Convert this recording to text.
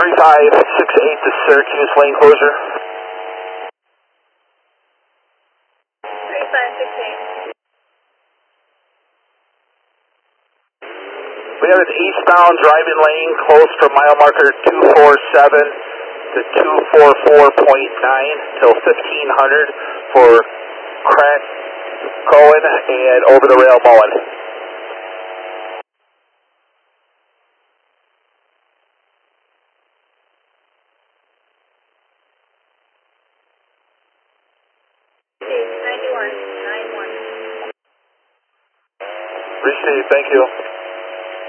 3568 to Syracuse lane closure. 3568. We have an eastbound driving lane closed from mile marker 247 to 244.9 till 1500 for Crack Cohen and over the rail Mullen. Appreciate it, thank you.